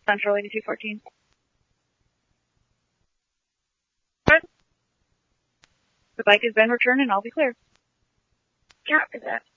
Central 8214. The bike has been returned and I'll be clear. Copy that.